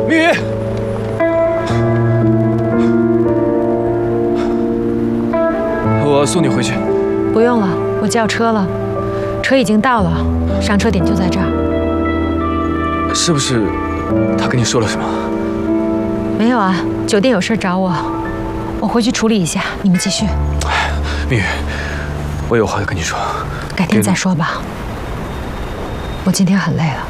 明宇，我送你回去。 不用了，我叫车了，车已经到了，上车点就在这儿。 是不是他跟你说了什么？ 没有啊，酒店有事找我，我回去处理一下，你们继续。 明宇，我有话要跟你说。 改天再说吧，我今天很累了。